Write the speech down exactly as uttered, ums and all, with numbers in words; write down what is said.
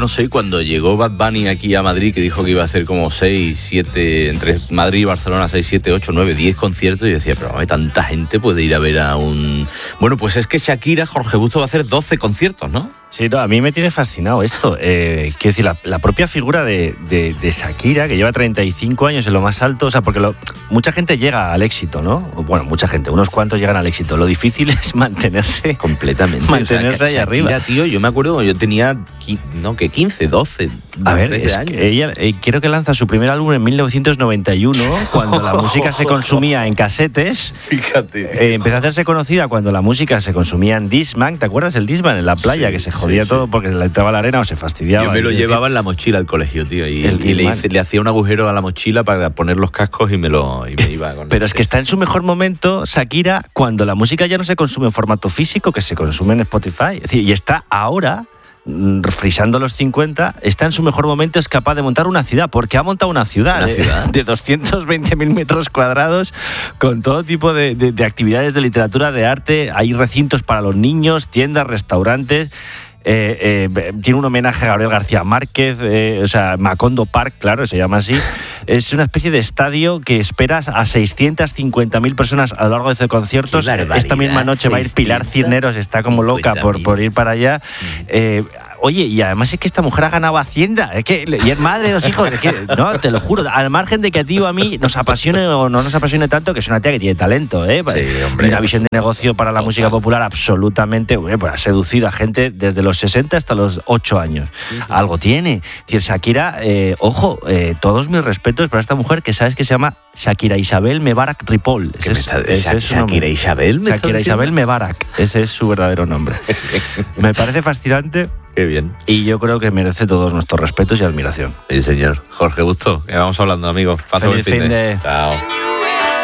no sé, cuando llegó Bad Bunny aquí a Madrid, que dijo que iba a hacer como seis, siete, entre Madrid y Barcelona, seis, siete, ocho, nueve, diez conciertos, y yo decía, pero tanta gente puede ir a ver a un... Bueno, pues es que Shakira, Jorge Busto, va a hacer doce conciertos, ¿no? Sí, no, a mí me tiene fascinado esto. Eh, quiero decir, la, la propia figura de, de, de Shakira, que lleva treinta y cinco años en lo más alto, o sea, porque lo, mucha gente llega al éxito, ¿no? Bueno, mucha gente, unos cuantos llegan al éxito. Lo difícil es mantenerse. Completamente. Mantenerse o sea, ahí Shakira, arriba. Tío, yo me acuerdo, yo tenía, no, que quince, doce, a ver, trece es años. Que ella, eh, creo que lanza su primer álbum en mil novecientos noventa y uno, cuando la música se consumía en casetes. Fíjate. Eh, empezó a hacerse conocida cuando la música se consumía en Discman. ¿Te acuerdas el Discman en la playa? Sí, que se jodía sí, todo sí. porque le entraba la arena o se fastidiaba. Yo me lo llevaba en la mochila al colegio, tío, y, y le, hice, le hacía un agujero a la mochila para poner los cascos y me lo y me iba con Pero es que está en su mejor momento Shakira cuando la música ya no se consume en formato físico, que se consume en Spotify. Es decir, y está ahora, frisando los cincuenta, está en su mejor momento, es capaz de montar una ciudad, porque ha montado una ciudad, ¿Una ciudad? de, de doscientos veinte mil metros cuadrados con todo tipo de, de, de actividades de literatura, de arte. Hay recintos para los niños, tiendas, restaurantes. Eh, eh, tiene un homenaje a Gabriel García Márquez, eh, o sea, Macondo Park, claro, se llama así. Es una especie de estadio que esperas a seiscientas cincuenta mil personas a lo largo de ese conciertos. Esta misma noche va a ir Pilar Cisneros, está como loca por, por ir para allá. Eh, Oye, y además es que esta mujer ha ganado Hacienda, es que, y es madre de dos hijos, es que, no, te lo juro, al margen de que a ti o a mí nos apasione o no nos apasione tanto, que es una tía que tiene talento, ¿eh? Sí, hombre, una visión de negocio para la total. música popular absolutamente, bueno, pues ha seducido a gente desde los sesenta hasta los ocho años. Sí, sí. Algo tiene. Es decir, Shakira, eh, ojo, eh, todos mis respetos para esta mujer que sabes que se llama Shakira Isabel Mebarak Ripoll. ¿Qué es, me está, ese es Shakira Isabel? ¿Me Shakira Isabel Mebarak, ese es su verdadero nombre. Me parece fascinante. Qué bien. Y yo creo que merece todos nuestros respetos y admiración. Sí, señor. Jorge Busto, que vamos hablando, amigos. Paso buen fin de. fin de... Chao.